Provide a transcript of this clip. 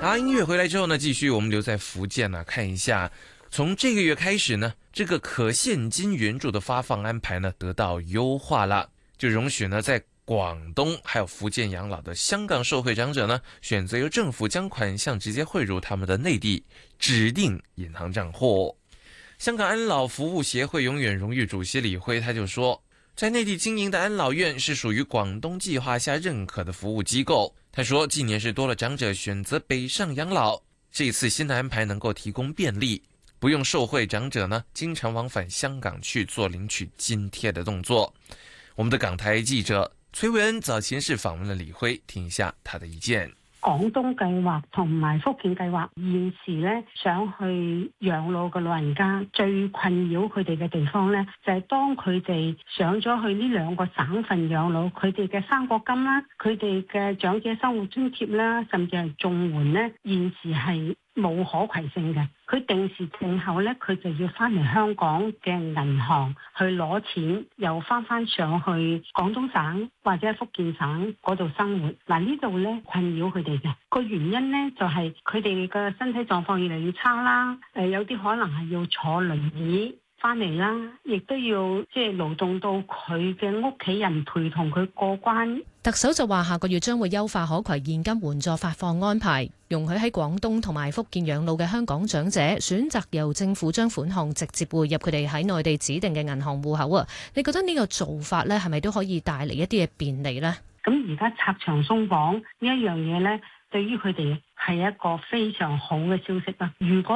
好，音乐回来之后呢，继续我们留在福建呢，看一下，从这个月开始呢，这个可现金援助的发放安排呢得到优化了，就容许呢在广东还有福建养老的香港受惠长者呢，选择由政府将款项直接汇入他们的内地指定银行账户。香港安老服务协会永远荣誉主席李辉他就说，在内地经营的安老院是属于广东计划下认可的服务机构。他说，近年是多了长者选择北上养老，这一次新的安排能够提供便利，不用受惠长者呢经常往返香港去做领取津贴的动作。我们的港台记者崔维恩早前是访问了李辉，听一下他的意見。 廣東計劃同埋福建計劃現時咧想去養老嘅老人家，最困擾佢哋嘅地方咧，就係當佢哋上咗去呢兩個省份養老，佢哋嘅生果金啦，佢哋嘅長者生活津貼啦，甚至係綜援咧，現時係冇可攜性嘅。佢定時定候咧，佢就要翻嚟香港嘅銀行去攞錢，又翻上去廣東省或者福建省嗰度生活。嗱，呢度咧困擾佢哋嘅個原因咧，就係佢哋嘅身體狀況越嚟越差啦。有啲可能係要坐輪椅翻嚟啦，亦都要勞動到佢嘅屋企人陪同佢過關。 特首就話下個月將會優化可攜現金援助發放安排，容許喺廣東同埋福建養老嘅香港長者選擇由政府將款項直接匯入佢哋喺內地指定嘅銀行戶口啊！你覺得呢個做法咧係咪都可以帶嚟一啲嘅便利呢？ 咁而家拆牆鬆綁呢一樣嘢咧，對於佢哋係一個非常好嘅消息啦。如果